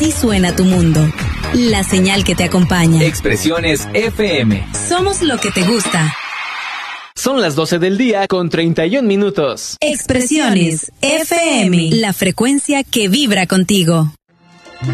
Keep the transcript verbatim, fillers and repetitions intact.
Así suena tu mundo. La señal que te acompaña. Expresiones F M. Somos lo que te gusta. Son las doce del día con treinta y un minutos. Expresiones F M. La frecuencia que vibra contigo.